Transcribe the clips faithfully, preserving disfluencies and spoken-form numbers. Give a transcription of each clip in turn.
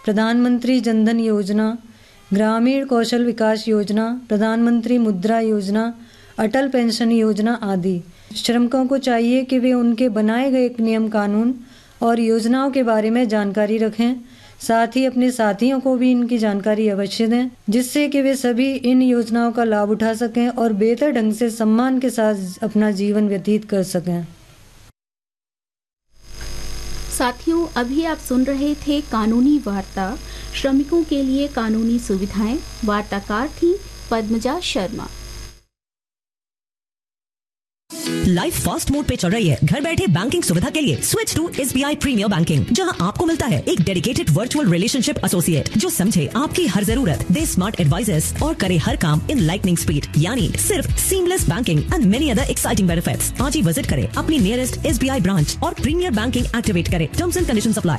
प्रधानमंत्री जनधन योजना, ग्रामीण कौशल विकास योजना, प्रधानमंत्री मुद्रा योजना, अटल पेंशन योजना आदि। श्रमिकों को चाहिए कि वे उनके बनाए गए नियम कानून और योजनाओं के बारे में जानकारी रखें। साथ ही अपने साथियों को भी इनकी जानकारी अवश्य दें, जिससे कि वे सभी इन योजनाओं का लाभ उठा सकें और बेहतर ढंग से सम्मान के साथ अपना जीवन व्यतीत कर सकें। साथियों, अभी आप सुन रहे थे कानूनी वार्ता, श्रमिकों के लिए कानूनी सुविधाएं। वार्ताकार थी Padmaja Sharma. Life fast mode पे चल रही है। घर बैठे बैंकिंग सुविधा के लिए switch to SBI premiere banking, जहां आपको मिलता है एक डेडिकेटेड वर्चुअल रिलेशनशिप एसोसिएट जो समझे आपकी हर जरूरत, दे स्मार्ट एडवाइजर्स और करे हर काम इन लाइटनिंग स्पीड, यानी सिर्फ seamless banking and many other exciting benefits. आज ही विजिट करें अपनी नियरेस्ट एसबीआई ब्रांच और प्रीमियर बैंकिंग एक्टिवेट करें। Terms and conditions apply.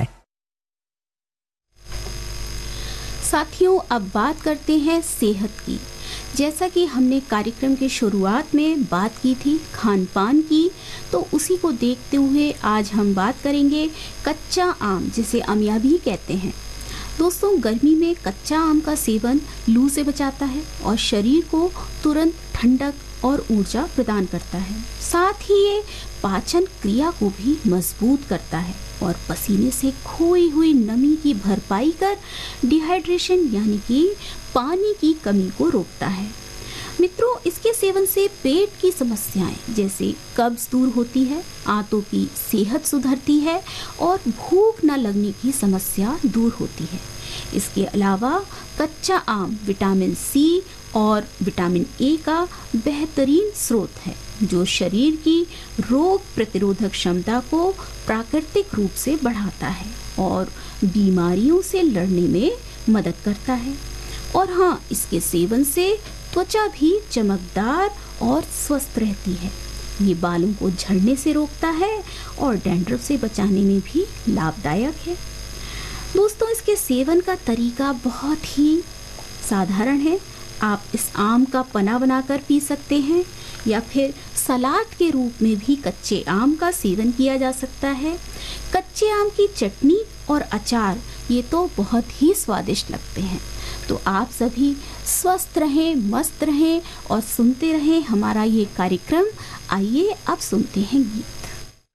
साथियों, अब बात करते हैं सेहत की। जैसा कि हमने कार्यक्रम के शुरुआत में बात की थी खान पान की, तो उसी को देखते हुए आज हम बात करेंगे कच्चा आम, जिसे अमियाबी कहते हैं। दोस्तों, गर्मी में कच्चा आम का सेवन लू से बचाता है और शरीर को तुरंत ठंडक और ऊर्जा प्रदान करता है। साथ ही ये पाचन क्रिया को भी मजबूत करता है और पसीने से खोई हुई नमी की भरपाई कर डिहाइड्रेशन यानी कि पानी की कमी को रोकता है। मित्रों, इसके सेवन से पेट की समस्याएं जैसे कब्ज दूर होती है, आंतों की सेहत सुधरती है और भूख न लगने की समस्या दूर होती है। इसके अलावा कच्चा आम विटामिन सी और विटामिन ए का बेहतरीन स्रोत है, जो शरीर की रोग प्रतिरोधक क्षमता को प्राकृतिक रूप से बढ़ाता है और बीमारियों से लड़ने में मदद करता है। और हाँ, इसके सेवन से त्वचा भी चमकदार और स्वस्थ रहती है। ये बालों को झड़ने से रोकता है और डैंड्रफ से बचाने में भी लाभदायक है। दोस्तों, इसके सेवन का तरीका बहुत ही साधारण है। आप इस आम का पना बनाकर पी सकते हैं या फिर सलाद के रूप में भी कच्चे आम का सेवन किया जा सकता है। कच्चे आम की चटनी और अचार ये तो बहुत ही स्वादिष्ट लगते हैं। तो आप सभी स्वस्थ रहें, मस्त रहें और सुनते रहें हमारा ये कार्यक्रम। आइए अब सुनते हैं गीत।